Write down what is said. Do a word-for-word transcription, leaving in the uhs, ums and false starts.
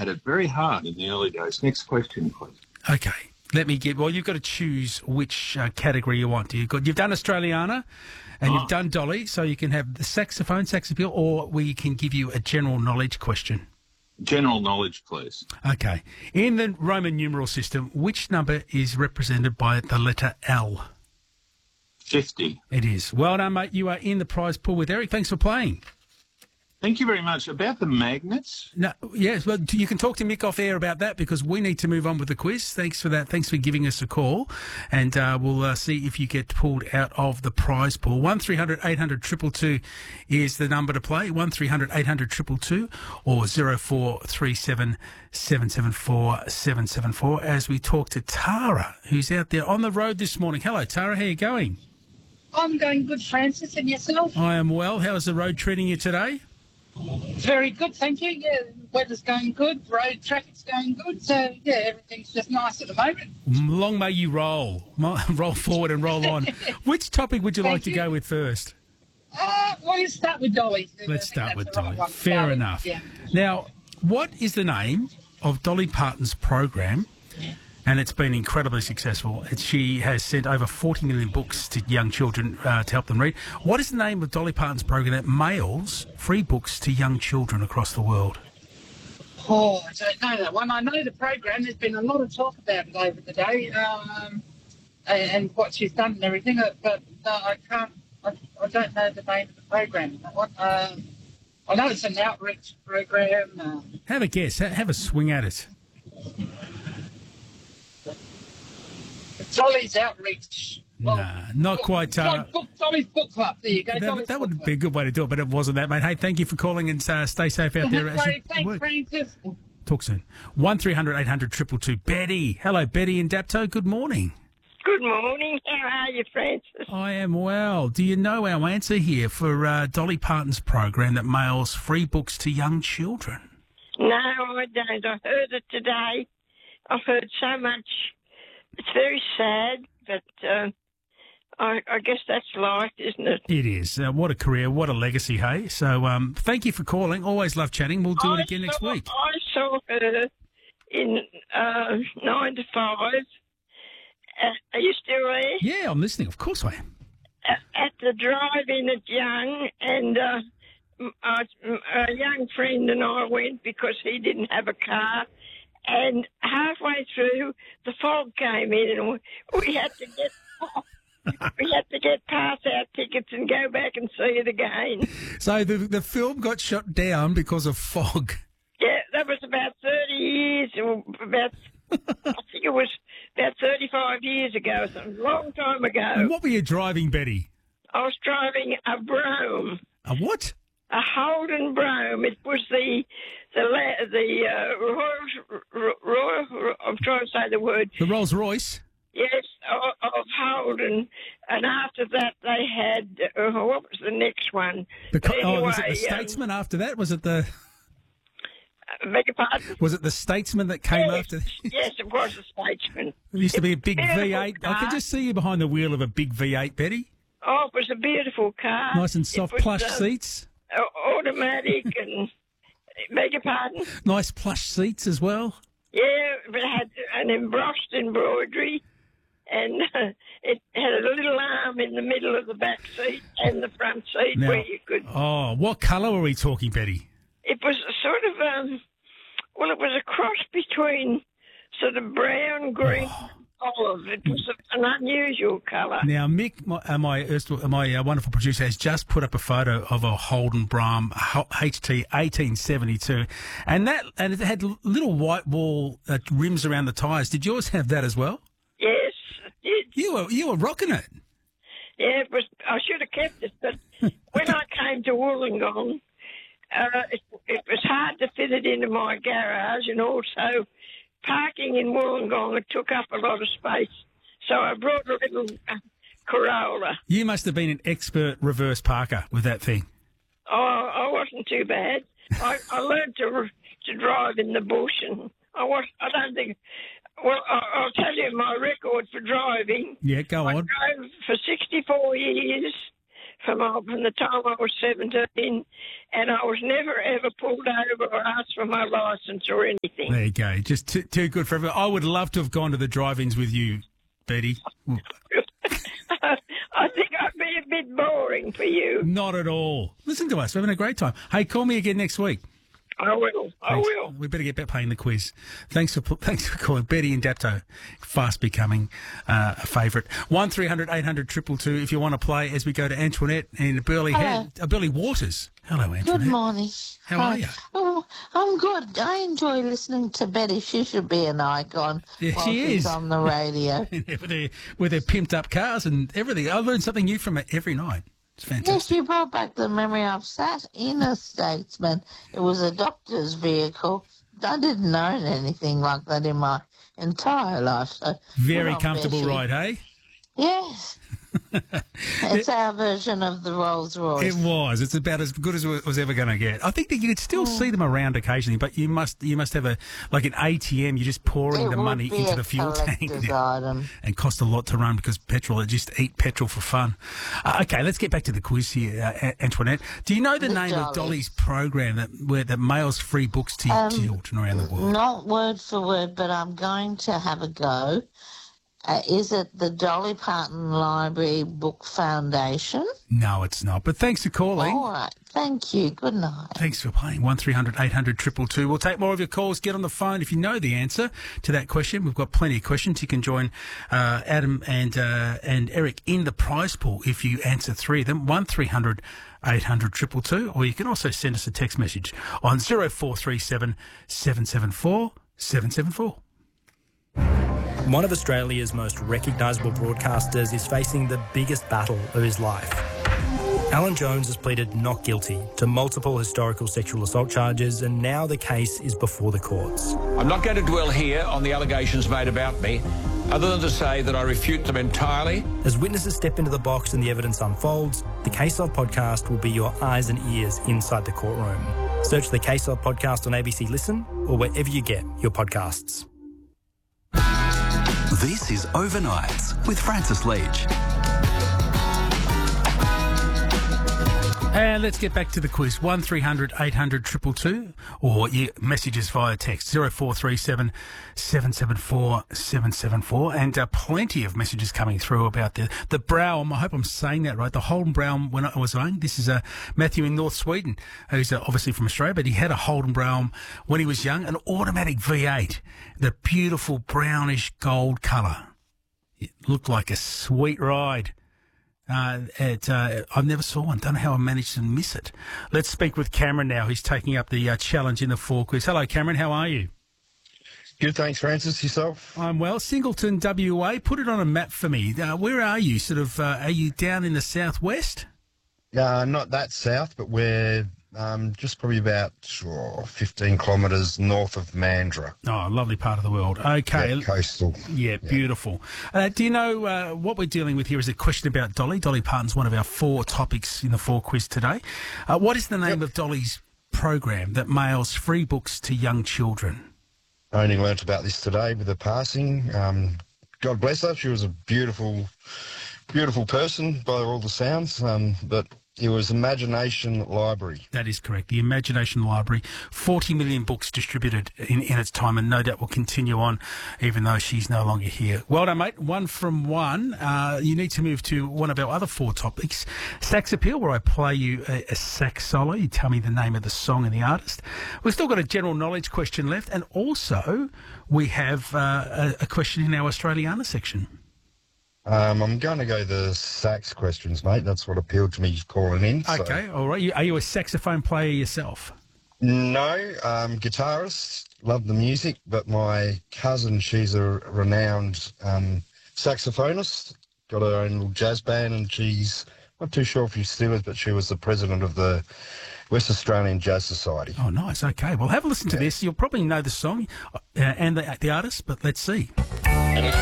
had it very hard in the early days. Next question, please. Okay. Let me get... Well, you've got to choose which uh, category you want. You've, got, you've done Australiana and Oh. you've done Dolly, so you can have the saxophone, sax appeal, or we can give you a general knowledge question. General knowledge, please. Okay. In the Roman numeral system, which number is represented by the letter L? fifty. It is. Well done, mate. You are in the prize pool with Eric. Thanks for playing. Thank you very much. About the magnets? No, yes, well, you can talk to Mick off air about that because we need to move on with the quiz. Thanks for that. Thanks for giving us a call. And uh, we'll uh, see if you get pulled out of the prize pool. one three hundred eight hundred two two two is the number to play. one three hundred eight hundred two two two or zero four three seven seven seven four seven seven four as we talk to Tara, who's out there on the road this morning. Hello, Tara. How are you going? I'm going good, Francis, and yourself? I am well. How's the road treating you today? Very good, thank you. Yeah, weather's going good, road traffic's going good, so yeah, everything's just nice at the moment. Long may you roll. Mo- roll forward and roll on. Which topic would you Thank like to you. go with first? Uh, well, let's start with Dolly. I Let's think start that's with the right Dolly. one. Fair Dolly, enough. Yeah. Now, what is the name of Dolly Parton's program? And it's been incredibly successful. It's, she has sent over forty million books to young children uh, to help them read. What is the name of Dolly Parton's program that mails free books to young children across the world? Oh, I don't know that one. I know the program. There's been a lot of talk about it over the day, um, and, and what she's done and everything. uh, But no, I can't. I, I don't know the name of the program. What? Um, I know it's an outreach program. Um, Have a guess. Ha- Have a swing at it. Dolly's outreach. Well, Nah, not book- quite. Uh, Dolly's book, Dolly's book club. There you go. that Dolly's that book would club. be a good way to do it, but it wasn't that, mate. Hey, thank you for calling and uh, stay safe out there. as you Great, thanks, work. Francis. Talk soon. one three hundred eight hundred two two two. Betty. Hello, Betty in Dapto. Good morning. Good morning. How are you, Francis? I am well. Do you know our answer here for uh, Dolly Parton's program that mails free books to young children? No, I don't. I heard it today. I've heard so much. It's very sad, but uh, I, I guess that's life, isn't it? It is. Uh, what a career. What a legacy, hey? So um, thank you for calling. Always love chatting. We'll do it I again next saw- week. I saw her in uh, nine to five. Uh, are you still there? Yeah, I'm listening. Of course I am. Uh, at the drive-in at Young, and uh, m- uh, m- a young friend and I went because he didn't have a car. And halfway through, the fog came in, and we, we had to get we had to get pass out tickets and go back and see it again. So the the film got shut down because of fog. Yeah, that was about thirty years, or about I think it was about thirty-five years ago, some long time ago. And what were you driving, Betty? I was driving a Brougham. A what? A Holden Brougham. It was the the la- the uh, Royal, Royal. I'm trying to say the word. The Rolls Royce. Yes, of, of Holden, and after that they had uh, what was the next one? The co- But oh, was it anyway, the Statesman after that? Was it the um, beg your pardon? was it the Statesman that came Yes, after? yes, it was the Statesman. It used to be a big Beautiful V eight. I car. could just see you behind the wheel of a big V eight, Betty. Oh, it was a beautiful car. Nice and It soft was, plush um, seats. au- Automatic and beg your pardon. Nice plush seats as well. Yeah, it had an embossed embroidery, and uh, it had a little arm in the middle of the back seat and the front seat Now- where you could. Oh, what colour were we talking, Betty? It was a sort of um, well, it was a cross between sort of brown, green, Oh. olive. It was a, an unusual colour. Now, Mick, my, uh, my, erstwhile- my uh, wonderful producer, has just put up a photo of a Holden Brougham H T eighteen seventy-two, and that and it had l- little white wall uh, rims around the tyres. Did yours have that as well? Yes, it, You were you were rocking it. yeah, it was. I should have kept it, but when I came to Wollongong, uh, it, it was hard to fit it into my garage, and also parking in Wollongong, it took up a lot of space. So I brought a little uh, Corolla. You must have been an expert reverse parker with that thing. Oh, I wasn't too bad. I, I learned to to drive in the bush, and I was. I don't think. Well, I, I'll tell you my record for driving. Yeah, go I on. drove for sixty-four years from, from the time I was seventeen, and I was never ever pulled over or asked for my licence or anything. There you go. Just too, too good for everyone. I would love to have gone to the drive-ins with you, Betty. I think I'd be a bit boring for you. Not at all. Listen to us. We're having a great time. Hey, call me again next week. I will. I Thanks. will. We better get back playing the quiz. Thanks for thanks for calling. Betty and Dapto, fast becoming uh, a favourite. One three hundred eight hundred triple two. If you want to play, as we go to Antoinette in Burley, Hello. uh, Burley Waters. Hello, Antoinette. Good morning. How Hi. are you? Oh, I'm good. I enjoy listening to Betty. She should be an icon Yeah, while she she's is. on the radio. with, their, with their pimped up cars and everything. I learn something new from her every night. It's Yes, fantastic. you brought back the memory of sat in a Statesman. It was a doctor's vehicle. I didn't own anything like that in my entire life. So Very good on comfortable Betty. ride, hey? Yes. It's our version of the Rolls Royce. It was. It's about as good as it was ever going to get. I think that you could still see them around occasionally, but you must you must have a like an A T M. You're just pouring It the would money be into a the fuel tank collector's now. item. And cost a lot to run because petrol. They just eat petrol for fun. Uh, okay, let's get back to the quiz here, uh, Antoinette. Do you know the, The name of Dollies. Dolly's program that where that mails free books to Um, children around the world? Not word for word, but I'm going to have a go. Uh, is it the Dolly Parton Library Book Foundation? No, it's not. But thanks for calling. All right. Thank you. Good night. Thanks for playing. one three hundred eight hundred two two two. We'll take more of your calls. Get on the phone if you know the answer to that question. We've got plenty of questions. You can join uh, Adam and uh, and Eric in the prize pool if you answer three of them. one three hundred eight hundred two two two. Or you can also send us a text message on zero four three seven seven seven four seven seven four. One of Australia's most recognisable broadcasters is facing the biggest battle of his life. Alan Jones has pleaded not guilty to multiple historical sexual assault charges, and now the case is before the courts. I'm not going to dwell here on the allegations made about me, other than to say that I refute them entirely. As witnesses step into the box and the evidence unfolds, the Case Of podcast will be your eyes and ears inside the courtroom. Search the Case Of podcast on A B C Listen or wherever you get your podcasts. This is Overnights with Francis Leach. And let's get back to the quiz. one three hundred eight hundred two two two or your messages via text zero four three seven seven seven four seven seven four. And uh, plenty of messages coming through about the, the Braum. I hope I'm saying that right. The Holden Braum when I was young. This is uh, Matthew in North Sweden, who's uh, obviously from Australia, but he had a Holden Braum when he was young, an automatic V eight, the beautiful brownish gold colour. It looked like a sweet ride. Uh, it, uh, I never saw one. Don't know how I managed to miss it. Let's speak with Cameron now. He's taking up the uh, challenge in the four quiz. Hello, Cameron. How are you? Good, thanks, Francis. Yourself? I'm well. Singleton, W A. Put it on a map for me. Uh, where are you? Sort of. Uh, are you down in the southwest? Uh, not that south, but we're um, just probably about oh, fifteen kilometres north of Mandurah. Oh, lovely part of the world. Okay. Yeah, coastal. Yeah, beautiful. Uh, do you know uh, what we're dealing with here is a question about Dolly. Dolly Parton's one of our four topics in the four quiz today. Uh, what is the name Yep. of Dolly's program that mails free books to young children? I only learnt about this today with her passing. Um, God bless her. She was a beautiful, beautiful person by all the sounds. Um, but it was Imagination Library. That is correct. The Imagination Library, forty million books distributed in, in its time, and no doubt will continue on even though she's no longer here. Well done, mate. One from one. Uh, you need to move to one of our other four topics, Sax Appeal, where I play you a, a sax solo. You tell me the name of the song and the artist. We've still got a general knowledge question left, and also we have uh, a, a question in our Australiana section. Um, I'm going to go the sax questions, mate. That's what appealed to me calling in. so- Okay, all right. You, are you a saxophone player yourself? No, um, guitarist, love the music, but my cousin, she's a renowned um, saxophonist, got her own little jazz band, and she's, not too sure if she still is, but she was the president of the West Australian Jazz Society. Oh, nice. Okay. Well, have a listen to this. You'll probably know the song uh, and the, the artist, but let's see.